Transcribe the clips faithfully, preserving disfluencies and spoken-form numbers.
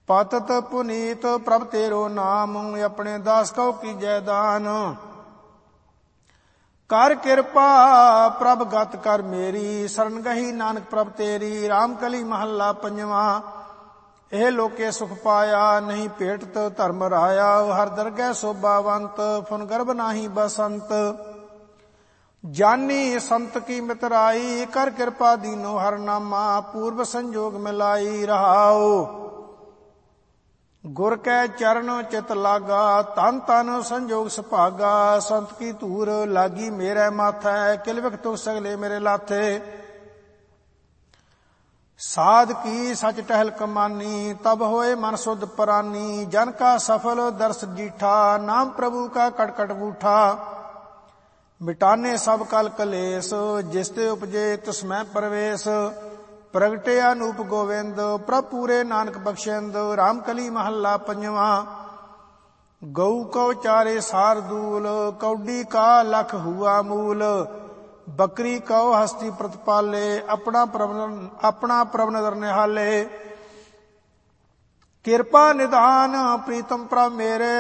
पतत पुनीत प्रभ तेरो नाम, अपने दास को कीजै दान। कर कृपा प्रभ गत कर मेरी, शरण गही नानक प्रभ तेरी। राम कली महला पंजवा। एह लोके सुख पाया, नहीं भेटत धर्म राया। हर दरगह शोभावंत, फुन गर्भ नाही बसंत। जानी संत की मितराई, कर कृपा दीनो हर नामा। पूर्व संजोग मिलाई रहाओ, गुर कै चरण चित लागा। तन तन संजोग सुभागा, संत की धूर लागी मेरे माथै। किल विख तुख सगले मेरे लाथे। साध की सच टहल कमानी, तब होए मन शुद्ध परानी। जन का सफल दर्श दीठा, नाम प्रभु का कटकट बूठा। मिटाने सब कल कलेस, जिसते उपजे तिसमै प्रवेश। प्रगटे अनूप गोविंद, प्रभ पूरे नानक बख्शेंद। राम कली महला पंजवा। गऊ कौ चारे सारदूल, कौडी का लख हुआ मूल। बकरी कौ हस्ती प्रतिपाले, अपना प्रभ अपना प्रभ नदर निहाले। कृपा निधान प्रीतम प्रभ मेरे,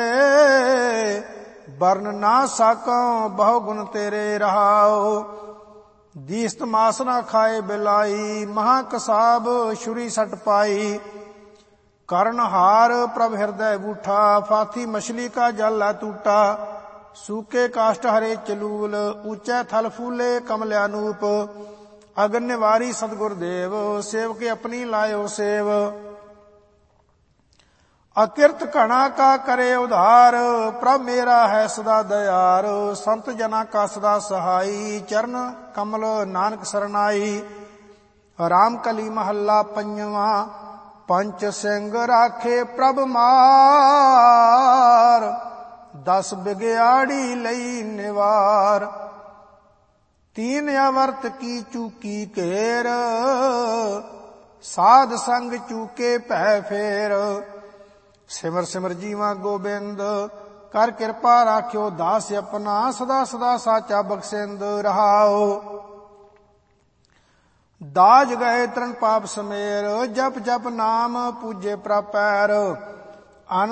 वर्ण ना साकों बहु गुण तेरे। रहाओ दीस्त मास ना खाए बिलाई, महाकसाब छुरी सट पाई। कर्ण हार प्रभ हृदय बूठा, फाथी मछली का जल है टूटा। सूखे काष्ट हरे चलूल, ऊंचे थल फूले कमल्यानूप। अगन निवारी सतगुरुदेव, सेव के अपनी लायो सेव। अकिरत घना का करे उधार, प्रभ मेरा है सदा दयार। संत जना का सदा सहाई, चरण कमल नानक सरनाई। राम कली महला पंजवा। पंच सिंह राखे प्रभ मार, दस बिगयाड़ी लई निवार। तीन अवर्त की चूकी केर, साध संग चूके भै फेर। सिमर सिमर जीवा गोबिंद, कर कृपा राख्यो दास अपना। सदा सदा साचा बख्शेंद। रहाओ दाज गए तरण पाप समेर, जप जप नाम पूजे प्रपैर।